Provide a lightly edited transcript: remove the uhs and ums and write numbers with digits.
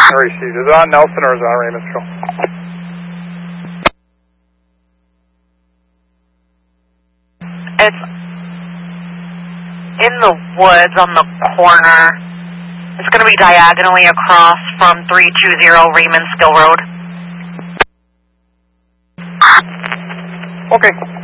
Received. Is it on Nelson or is it on Raymondville? It's in the woods on the corner. It's going to be diagonally across from 320 Raymond Still Road. Okay.